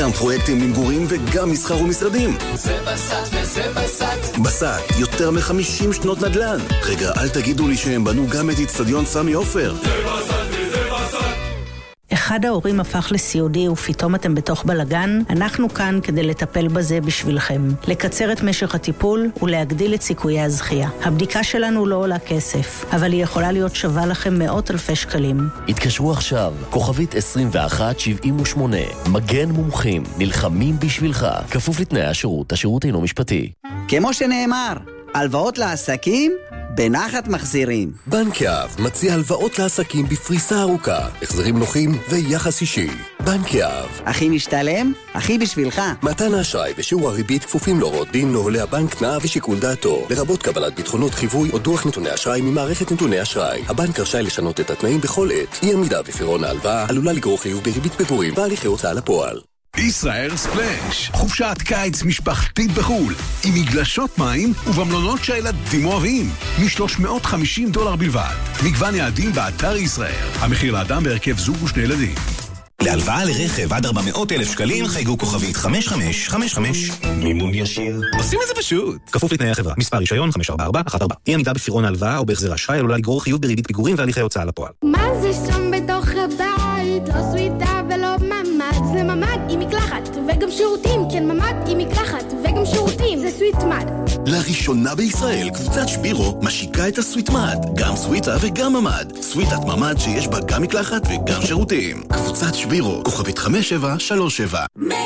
גם פרויקטים למגורים וגם מסחר ומשרדים. זה בסט וזה בסט. בסט, יותר מ-50 שנות נדל"ן. רגע, אל תגידו לי שהם בנו גם את אצטדיון סמי עופר. זה בסט וזה בסט. אחד ההורים הפך לסיעודי ופתאום אתם בתוך בלגן, אנחנו כאן כדי לטפל בזה בשבילכם. לקצר את משך הטיפול ולהגדיל את סיכויי הזכייה. הבדיקה שלנו לא עולה כסף, אבל היא יכולה להיות שווה לכם מאות אלפי שקלים. התקשרו עכשיו, כוכבית 2178, מגן מומחים, נלחמים בשבילך, כפוף לתנאי השירות, השירות אינו משפטי. כמו שנאמר, הלוואות לעסקים בנחת מחזירים. בנק יהב מציע הלוואות לעסקים בפריסה ארוכה, החזרים נוחים ויחס אישי. בנק יהב. הכי משתלם, הכי בשבילך. מתן האשראי ושיעור הריבית כפופים להוראות דין, נוהלי הבנק, תנאיו ושיקול דעתו, לרבות קבלת ביטחונות חיווי או דוח נתוני אשראי ממערכת נתוני אשראי. הבנק רשאי לשנות את התנאים בכל עת. אי עמידה בפירעון ההלוואה עלולה לגרור חיוב בריבית פיגורים והליכי הוצאה לפועל. ישראל ספלאש, חופשת קיץ משפחתית בחול, עם מגלשות מים ובמלונות שהילדים אוהבים, $350 בלבד. מגוון יעדים באתר ישראל. המחיר לאדם בהרכב זוג ושני ילדים. להלוואה לרכב עד 400,000 שקלים חייגו כוכבית 5555. מימון ישיר. עושים את זה פשוט. כפוף לתנאי החברה. מספר רישיון 54414. אי עמידה בפירעון ההלוואה או בהחזר אשראי עלולה לגרור חיוב בריבית פיגורים והליכי הוצאה לפועל. מה זה שם בתוך הבית? לא סוויטה ולא ממ"ד. זה ממ"ד עם מקלחת וגם שירותים. כן, ממ"ד עם מקלחת וגם שירותים. זה סוויטמד. לראשונה בישראל, קבוצת שבירו משיקה את הסוויטמד. גם סוויטה וגם ממ"ד. סוויטת ממ"ד שיש בה גם מקלחת וגם שירותים. קבוצת שבירו, כוכבית 5737.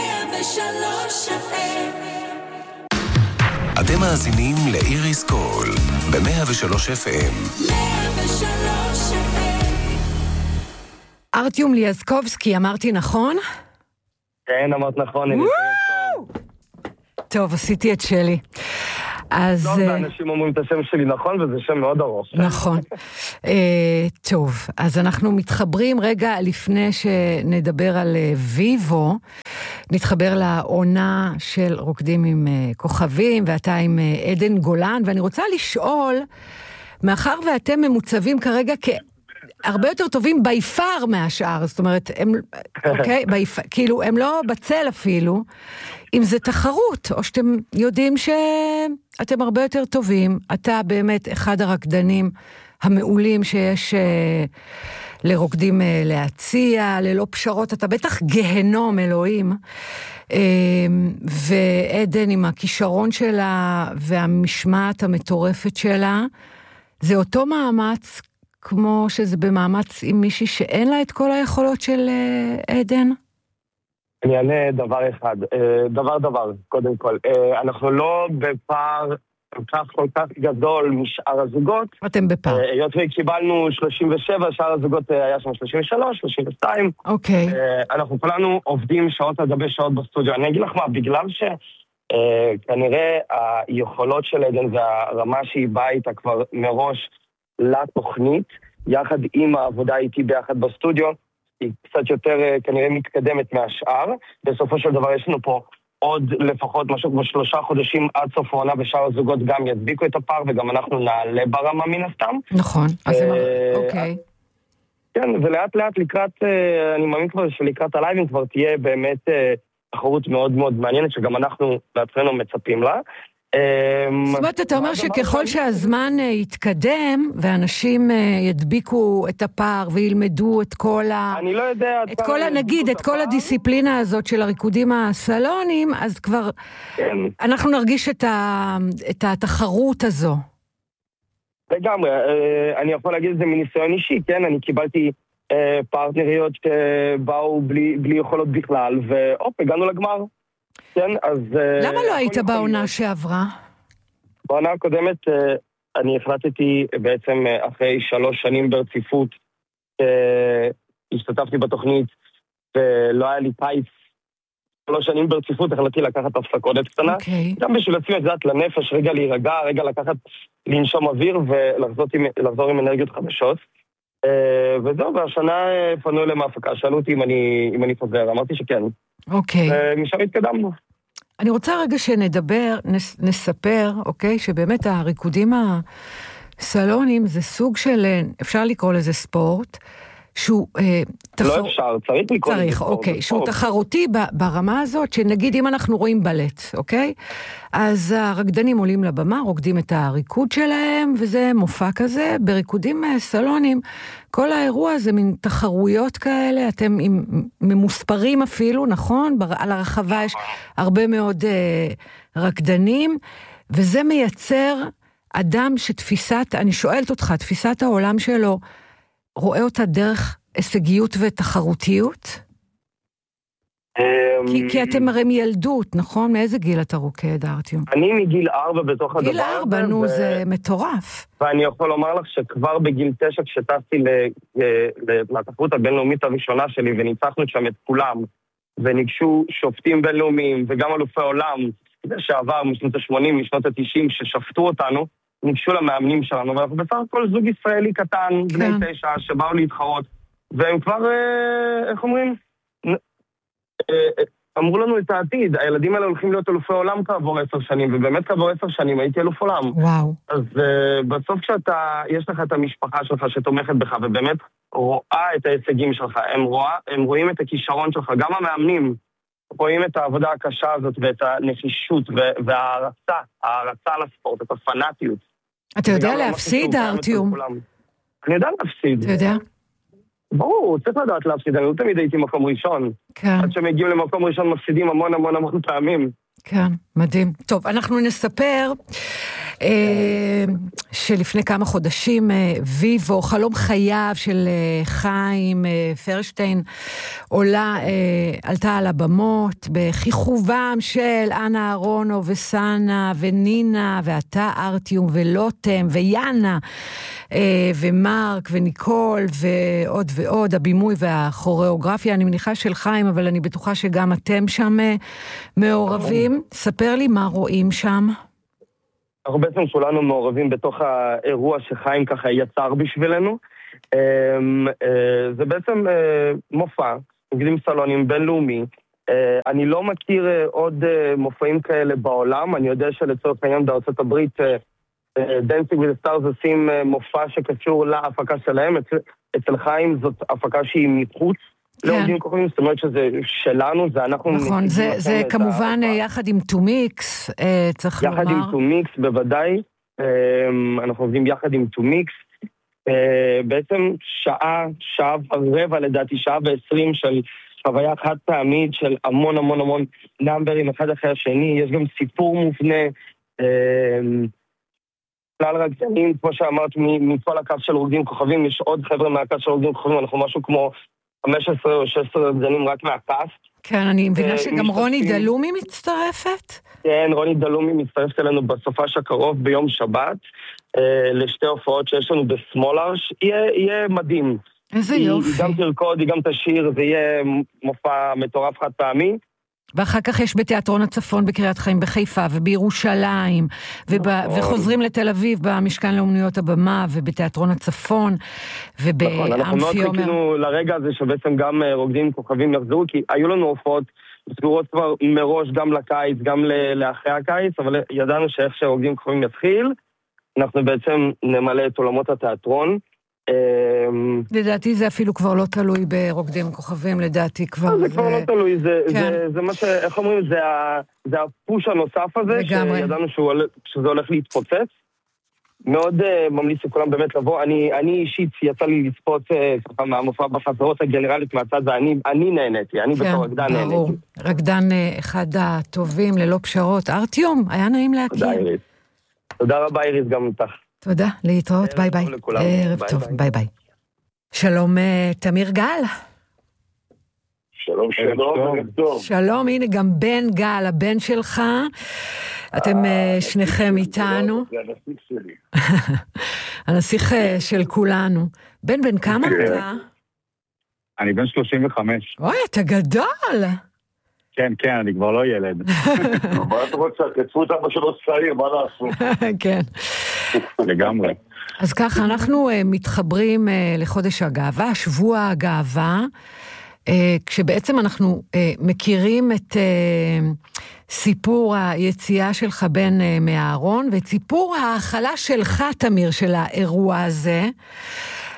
103 FM. אתם מאזינים לאיריס קול ב-103 FM. 103 FM. ארטיום ליאזקובסקי, אמרתי נכון? כן, אמרת נכון. טוב, עשיתי את שלי. אז... טוב, אנשים אומרים את השם שלי נכון, וזה שם מאוד ארוך. נכון. טוב, אז אנחנו מתחברים רגע לפני שנדבר על ויבו, נתחבר לעונה של רוקדים עם כוכבים, ואתה עם עדן גולן, ואני רוצה לשאול, מאחר ואתם ממוצבים כרגע הרבה יותר טובים ביפר מהשאר, זאת אומרת, הם, אוקיי, כאילו, הם לא בצל אפילו, אם זה תחרות, או שאתם יודעים שאתם הרבה יותר טובים, אתה באמת אחד הרקדנים המעולים שיש לרוקדים להציע, ללא פשרות, אתה בטח גהנום אלוהים, ועדן עם הכישרון שלה והמשמעת המטורפת שלה, זה אותו מאמץ כמו שזה במאמץ עם מישהי שאין לה את כל היכולות של עדן? אני אענה דבר אחד. דבר, קודם כל. אנחנו לא בפער כל כך גדול משאר הזוגות. אתם בפער. היות וקיבלנו 37, שאר הזוגות היה שם 33, 32. אוקיי. אנחנו כולנו עובדים שעות על גבי שעות בסטודיו. אני אגיד לך מה, בגלל שכנראה היכולות של עדן והרמה שהיא באה איתה כבר מראש לתוכנית, יחד עם העבודה איתי ביחד בסטודיו, היא קצת יותר כנראה מתקדמת מהשאר. בסופו של דבר יש לנו פה עוד לפחות משהו כמו 3 חודשים עד סוף העונה, ושאר הזוגות גם ידביקו את הפער, וגם אנחנו נעלה ברמה מן הסתם. נכון, אז אוקיי. כן, ולאט לאט לקראת, אני מאמין כבר שלקראת הלייבים כבר תהיה באמת תחרות מאוד מאוד מעניינת, שגם אנחנו לעצמנו מצפים לה. זאת אומרת, אתה אומר שככל שהזמן יתקדם, ואנשים ידביקו את הפער וילמדו את כל נגיד, את כל הדיסציפלינה הזאת של הריקודים הסלונים, אז כבר אנחנו נרגיש את התחרות הזו. לגמרי, אני יכול להגיד את זה מניסיון אישי, כן? אני קיבלתי פרטנריות שבאו בלי יכולות בכלל, והופ, הגענו לגמר. כן, אז... למה לא היית בעונה שעברה? בעונה הקודמת אני החלטתי בעצם אחרי 3 שנים ברציפות השתתפתי בתוכנית ולא היה לי טייס 3 שנים ברציפות, החלטתי לקחת הפסקות קטנה. גם בשביל עצמי את לנפש, רגע להירגע, רגע לקחת לנשום אוויר ולחזור עם אנרגיות חדשות. וזהו, והשנה פנו אליהם ההפקה, שאלו אותי אם אני חוזר, אמרתי שכן. אוקיי. ומשם התקדמנו. אני רוצה רגע שנדבר, נספר, אוקיי, שבאמת הריקודים הסלונים זה סוג של, אפשר לקרוא לזה ספורט, שהוא לא אפשר, צריך לקרוא לזה ספורט. אוקיי, שהוא תחרותי ברמה הזאת, שנגיד אם אנחנו רואים בלט, אוקיי? אז הרקדנים עולים לבמה, רוקדים את הריקוד שלהם, וזה מופע כזה, בריקודים סלונים, כל האירוע הזה מין תחרויות כאלה, אתם ממוספרים אפילו, נכון? על הרחבה יש הרבה מאוד רקדנים, וזה מייצר אדם אני שואלת אותך, תפיסת העולם שלו, רואה אותה דרך הישגיות ותחרותיות? כי אתם הרי מילדות, נכון? מאיזה גיל אתה רוקד, ארטיום? אני מגיל 4 בתוך הדבר הזה. גיל 4, נו, זה מטורף. ואני יכול לומר לך שכבר בגיל 9, כשטסתי לתחרות הבינלאומית הראשונה שלי, וניצחנו שם את כולם, וניגשו שופטים בינלאומיים, וגם אלופי עולם, שעבר משנות ה-80, משנות ה-90, ששפטו אותנו, ניגשו למאמנים שלנו, ואנחנו בסך הכל זוג ישראלי קטן, בני 9, שבאו להתחרות, והם כבר, איך אומרים? אמרו לנו את העתיד, הילדים האלה הולכים להיות אלופי עולם כעבור 10 שנים, ובאמת כעבור 10 שנים הייתי אלוף עולם. וואו. אז בסוף יש לך את המשפחה שלך שתומכת בך, ובאמת רואה את ההישגים שלך, הם רואים את הכישרון שלך, גם המאמנים רואים את העבודה הקשה הזאת, ואת הנחישות, וההערצה לספורט, את הפנאטיות. אתה יודע להפסיד, ארטיום? אני יודע להפסיד. אתה יודע? ברור, צריך לדעת להפסיד, אני לא תמיד הייתי מקום ראשון. כן. עד שמגיעים למקום ראשון מפסידים המון המון המון פעמים. כן, מדהים. טוב, אנחנו נספר שלפני כמה חודשים ויבו, חלום חייו של חיים פרשטיין, עלתה על הבמות בכיכובם של אנה אהרונו וסנה ונינה ואתה ארטיום ולוטם ויאנה ומרק וניקול ועוד ועוד, הבימוי והכוריאוגרפיה, אני מניחה של חיים, אבל אני בטוחה שגם אתם שם מעורבים. ספר לי מה רואים שם. אנחנו בעצם כולנו מעורבים בתוך האירוע שחיים ככה יצר בשבילנו. זה בעצם מופע, רוקדים סלונים בינלאומי. אני לא מכיר עוד מופעים כאלה בעולם, אני יודע שלצורך העניין בארצות הברית Dancing with the Stars עושים מופע שקשור להפקה שלהם, אצל חיים זאת הפקה שהיא מחוץ לעובדים כוכבים, זאת אומרת שזה שלנו, זה אנחנו... נכון, זה כמובן יחד עם טומיקס, צריך לומר. יחד עם טומיקס, בוודאי, אנחנו עובדים יחד עם טומיקס, בעצם שעה ורבע לדעתי, שעה ו20 של חוויה חד פעמית של המון המון המון נאמברים אחד אחרי השני, יש גם סיפור מובנה, כלל רקדנים, כמו שאמרת, מכל הקו של רוקדים כוכבים, יש עוד חבר'ה מהקו של רוקדים כוכבים, אנחנו משהו כמו 15 או 16 רקדנים רק מהקאסט. כן, אני מבינה שגם רוני דלומי מצטרפת? כן, רוני דלומי מצטרפת אלינו בסופש הקרוב ביום שבת, לשתי הופעות שיש לנו בסמולרש, יהיה מדהים. איזה יופי. היא גם תרקוד, היא גם תשיר, זה יהיה מופע מטורף חד פעמי. ואחר כך יש בתיאטרון הצפון בקריית חיים בחיפה ובירושלים, וחוזרים לתל אביב במשכן לאומנויות הבמה ובתיאטרון הצפון ובאמפי עומר. אנחנו מאוד חיכינו לרגע הזה שבעצם גם רוקדים כוכבים יחזרו, כי היו לנו הופעות סגורות כבר מראש גם לקיץ, גם לאחרי הקיץ, אבל ידענו שאיך שרוקדים כוכבים יתחיל, אנחנו בעצם נמלא את עולמות התיאטרון. לדעתי זה אפילו כבר לא תלוי ברוקדים כוכבים, לדעתי כבר... זה כבר לא תלוי, זה מה ש... איך אומרים? זה הפוש הנוסף הזה, שידענו שזה הולך להתפוצץ. מאוד ממליץ לכולם באמת לבוא. אני אישית יצא לי לצפות מהמופע בחזרות הגנרלית מהצד, ואני נהניתי, אני בתור רקדן נהניתי. רקדן אחד הטובים ללא פשרות. ארטיום, היה נעים להכיר. תודה איריס. תודה רבה איריס גם איתך. תודה, להתראות, ביי ביי. ערב טוב, ביי ביי. שלום תמיר גל. שלום, שלום. שלום, הנה גם בן גל, הבן שלך. אתם שניכם איתנו. זה הנסיך שלי. הנסיך של כולנו. בן כמה אתה? אני בן 35. אוי, אתה גדול. כן, אני כבר לא ילד. מה אתה רוצה? תצפו את אבא שלו צעיר, מה לעשות? כן. לגמרי. אז ככה, אנחנו מתחברים לחודש הגאווה, שבוע הגאווה, כשבעצם אנחנו מכירים את סיפור היציאה שלך בן מהארון, ואת סיפור ההאכלה שלך, תמיר, של האירוע הזה,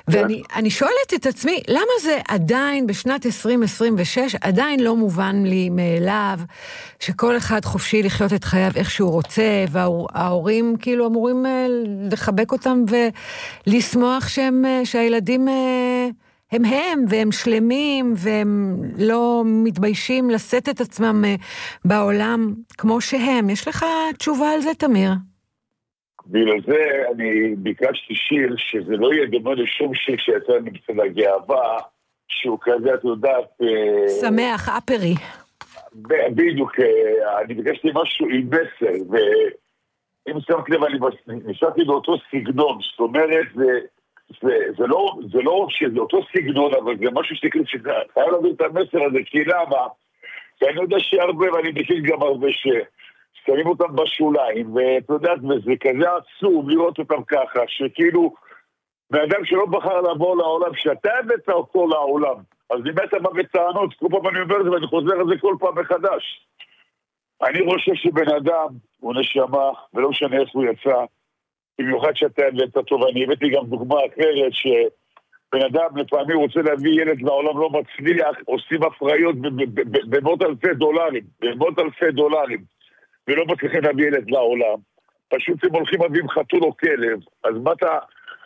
ואני שואלת את עצמי, למה זה עדיין בשנת 2026, עדיין לא מובן לי מאליו, שכל אחד חופשי לחיות את חייו איך שהוא רוצה, וההורים כאילו אמורים לחבק אותם ולשמוח שהילדים הם והם שלמים, והם לא מתביישים לשאת את עצמם בעולם כמו שהם. יש לך תשובה על זה, תמיר? בגלל זה אני ביקשתי שיר שזה לא יהיה דומה לשום שיר שיצא מצד הגאווה, שהוא כזה, את יודעת... שמח, אפרי. בדיוק, אני ביקשתי משהו עם מסר, ואם שמת לב, אני נשארתי באותו סגנון, זאת אומרת, זה לא שזה אותו סגנון, אבל זה משהו שחייב להביא את המסר הזה, כי למה? ואני יודע שהרבה, ואני מכיר גם הרבה שמים אותם בשוליים, ואתה יודעת, וזה כזה עצוב לראות אותם ככה, שכאילו, באדם שלא בחר לבוא לעולם, שאתה הבאת אותו לעולם, אז אם אתה בא בטענות, כל פעם אני אומר את זה, ואני חוזר על זה כל פעם מחדש. אני חושב שבן אדם הוא נשמה, ולא משנה איך הוא יצא, במיוחד שאתה הבאת אותו, ואני הבאתי גם דוגמה אחרת, שבן אדם לפעמים רוצה להביא ילד לעולם לא מצליח, עושים הפריות במאות אלפי דולרים, ולא מצליחים להביא ילד לעולם. פשוט הם הולכים להביאים חתול או כלב, אז מה אתה...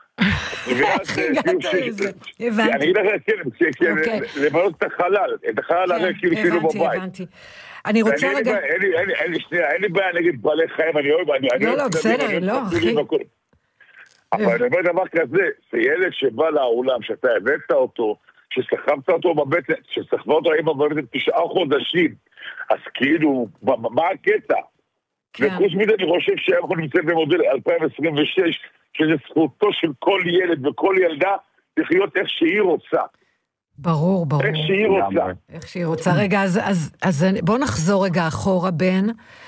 אני אגיד לך למנות את החלל, הרי כאילו בבית. הבנתי. אני רוצה רגע... אין לי בעיה נגד בעלי חיים, אני אוהב... לא, בסדר, לא, אחי. אבל אני אומר דבר כזה, שילד שבא לעולם, שאתה הבאת אותו, שסחבת אותו בבטן, שסחבת אותו עם בבטן 9 חודשים, אז כאילו, מה הקטע? וחוץ מזה אני חושב שאנחנו נמצאים במודל 2026, שזה זכותו של כל ילד וכל ילדה לחיות איך שהיא רוצה. ברור. איך שהיא רוצה. איך שהיא רוצה. רגע, אז בוא נחזור רגע אחורה, בן.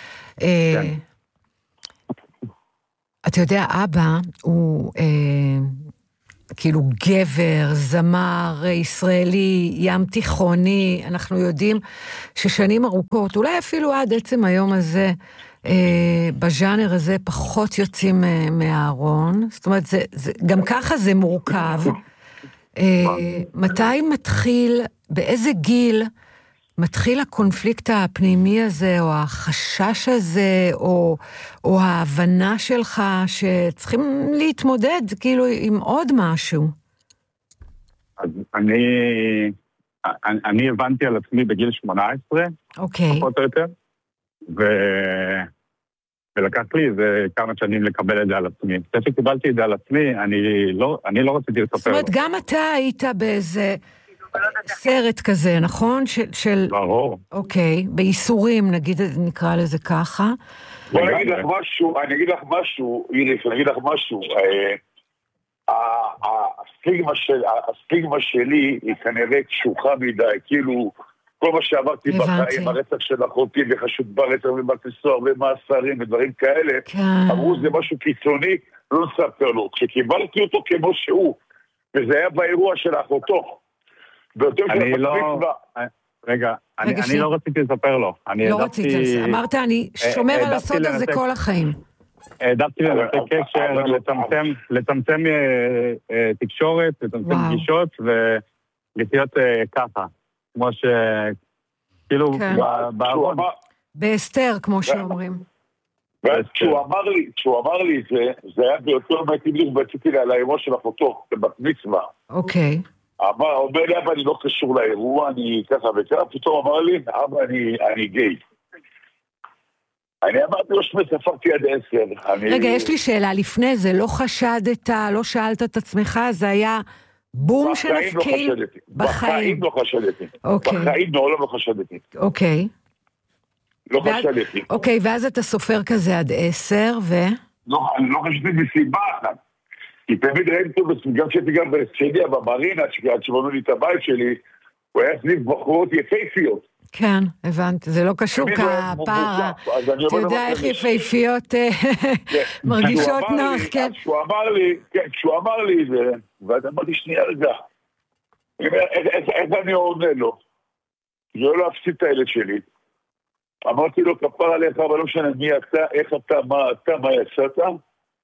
אתה יודע, אבא הוא כאילו גבר, זמר, ישראלי, ים תיכוני. אנחנו יודעים ששנים ארוכות, אולי אפילו עד עצם היום הזה, בז'אנר הזה פחות יוצאים מהארון. זאת אומרת, גם ככה זה מורכב. מתי מתחיל, באיזה גיל מתחיל הקונפליקט הפנימי הזה, או החשש הזה, או ההבנה שלך שצריכים להתמודד כאילו עם עוד משהו? אז אני הבנתי על עצמי בגיל 18, פחות או יותר, ולקח לי איזה כמה שנים לקבל את זה על עצמי. אחרי שקיבלתי את זה על עצמי, אני לא רציתי לספר. זאת אומרת, גם אתה היית באיזה סרט כזה, נכון? ברור. אוקיי, באיסורים, נקרא לזה ככה. אני אגיד לך משהו, איריס, אני אגיד לך משהו. הסטיגמה שלי היא כנראה קשוחה מדי, כאילו... כל מה שעברתי בחיים, הרצח של אחותי וחשוד ברצח ובתי סוהר ומאסרים ודברים כאלה, אמרו זה משהו קיצוני, לא נספר לו. כשקיבלתי אותו כמו שהוא, וזה היה באירוע של אחותו. אני לא רציתי לספר לו. לא רציתי, אמרת אני שומר על הסוד הזה כל החיים. העדפתי לנתק קשר, לצמצם תקשורת, לצמצם פגישות ולחיות ככה. כמו כאילו בעבוד. בהסתר, כמו שאומרים. ואז כשהוא אמר לי את זה, זה היה ביותר בציתי לי על האירוע של אחותו, בבת מצווה. אוקיי. אומר לי, אבא, אני לא קשור לאירוע, אני ככה וככה, פתאום אמר לי, אבא, אני גיי. אני אמרתי לו ספרתי עד 10. רגע, יש לי שאלה, לפני זה לא חשדת, לא שאלת את עצמך, זה היה... בום שנפקיל בחיים לא חשדתי. בחיים מעולם לא חשדתי. אוקיי. לא חשדתי. אוקיי, ואז אתה סופר כזה עד 10 לא, אני לא חשדתי מסיבה אחת. כי תמיד ראיתי אותו, גם כשהייתי גם ברצ'דיה, במרינה, עד שבנו לי את הבית שלי, הוא היה סביב בחורות יפהפיות. כן, הבנתי, זה לא קשור כפער. אתה יודע איך יפהפיות מרגישות נוח, כן. כשהוא אמר לי את זה, ואז אמרתי שנייה רגע, איך אני עונה לו? זה לא להפסיד את הילד שלי. אמרתי לו, כפר עליך, אבל לא משנה מי אתה, איך אתה, מה יצאת,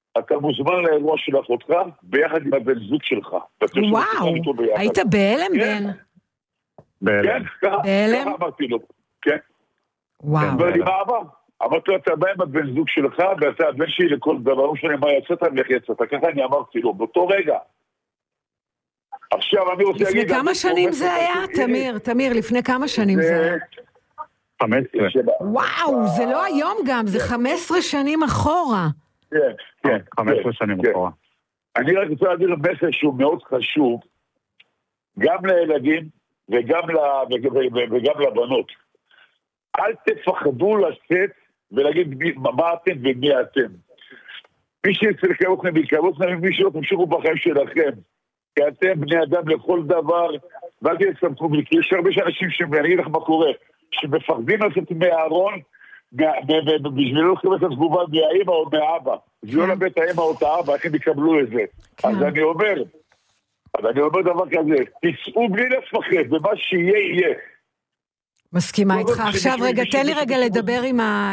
אתה מוזמן לאירוע של אחותך, ביחד עם הבן זוג שלך. וואו, היית בהלם, בן? כן, ככה אמרתי לו. כן. וואו. ואני מה אמר? אמרתי לו, אתה בא עם הבן זוג שלך, ואתה הבן שלי לכל דבר, לא משנה מה יצאת, ואיך יצאת. ככה אני אמרתי לו, באותו רגע. עכשיו אני רוצה להגיד... לפני כמה שנים זה היה, תמיר, לפני כמה שנים זה היה? 15. וואו, זה לא היום גם, זה 15 שנים אחורה. כן, 15 שנים אחורה. אני רק רוצה להגיד מסר שהוא מאוד חשוב, גם לילדים וגם לבנות. אל תפחדו לשאת ולהגיד מה אתם ומי אתם. מי שיצא לקרוא אתכם ויקרוא אתכם, מי שלא תמשיכו בחיים שלכם. כי אתם בני אדם לכל דבר, ואל תסתמכו בלי, כי יש הרבה אנשים שאני אגיד לך מה קורה, שמפחדים לצאת מהארון, בשביל לא לקבל את התגובה מהאמא או מהאבא. זה לא לבית האמא או את האבא, איך הם יקבלו את זה. אז אני אומר דבר כזה, תצאו בלי לפחד, ומה שיהיה, יהיה. מסכימה איתך. עכשיו רגע, תן לי רגע לדבר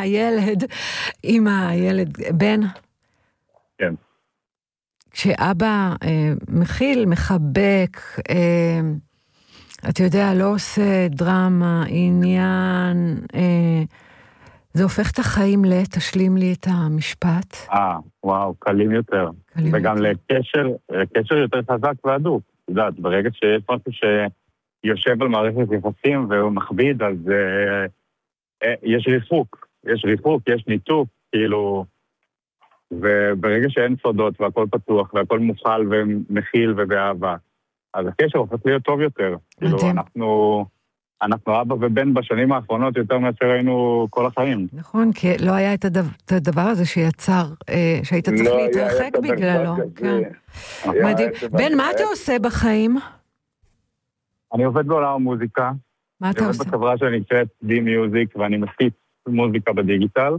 עם הילד, בן. כן. כשאבא מכיל, מחבק, אתה יודע, לא עושה דרמה, עניין, זה הופך את החיים תשלים לי את המשפט. וואו, קלים יותר. וגם לקשר יותר חזק והדוק. אתה יודעת, ברגע שיש משהו שיושב על מערכת יחסים והוא מכביד, אז יש ריחוק, יש ניתוק, כאילו, וברגע שאין סודות והכל פתוח והכל מוכל ומכיל ובאהבה, אז הקשר הופך להיות טוב יותר. כאילו, אנחנו אבא ובן בשנים האחרונות יותר מאשר היינו כל החיים. נכון, כי לא היה את הדבר הזה שיצר, שהיית צריך להתרחק בגללו. מדהים. בן, מה אתה עושה בחיים? אני עובד בעולם המוזיקה. מה אתה עושה? אני עובד בחברה שנקראת D-Music, ואני מפיץ מוזיקה בדיגיטל.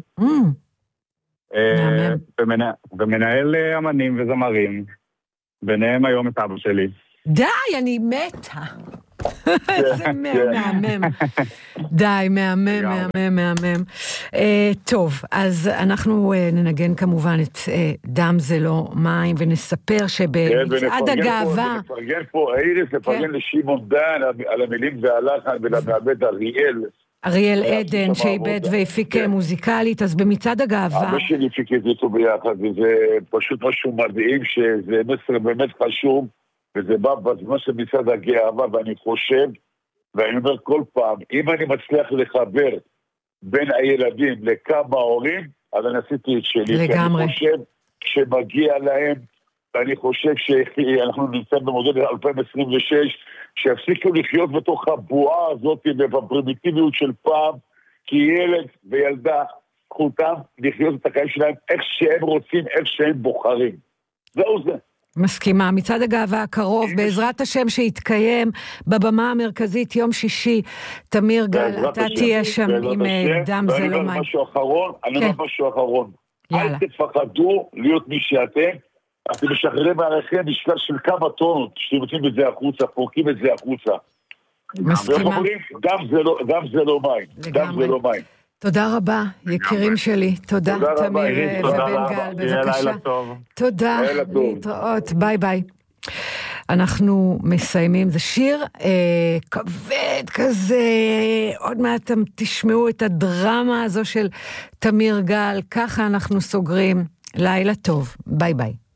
ומנהל אמנים וזמרים, ביניהם היום את אבא שלי. די, אני מתה. זה מהמם. די, מהמם. טוב, אז אנחנו ננגן כמובן את דם זה לא מים, ונספר שבמצעד הגאווה... ונפרגן פה, איריס, נפרגן לשימון דן על המילים והלחן ולמעבד אריאל עדן, שאיבד והפיק מוזיקלית, אז במצעד הגאווה... אבא שלי הפיק את זה איתו ביחד, וזה פשוט משהו מדהים, שזה מסר באמת חשוב, וזה בא בזמן של מצעד הגאווה, ואני חושב, ואני אומר כל פעם, אם אני מצליח לחבר בין הילדים לכמה הורים, אז אני עשיתי את שלי. לגמרי. אני חושב שמגיע להם, ואני חושב שאנחנו נמצאים במודל 2026, שיפסיקו לחיות בתוך הבועה הזאת ובפרימיטיביות של פעם, כי ילד וילדה זכותם לחיות את החיים שלהם איך שהם רוצים, איך שהם בוחרים. זהו זה. מסכימה. מצעד הגאווה הקרוב, בעזרת השם שיתקיים בבמה המרכזית יום שישי, תמיר גל, אתה תהיה שם עם דם זה לא מים. אני אומר משהו אחרון. אל תפחדו להיות מי שאתם, אתם משחררים מעליכם משקל של כמה טונות, שאתם יוצאים את זה החוצה, פורקים את זה החוצה. מסכימה. דם זה לא מים. דם זה לא מים. תודה רבה, יקירים שלי. תודה, תמיר ובן גל, בבקשה. תודה, להתראות, ביי ביי. אנחנו מסיימים, זה שיר כבד כזה, עוד מעט אתם תשמעו את הדרמה הזו של תמיר גל, ככה אנחנו סוגרים. לילה טוב, ביי ביי.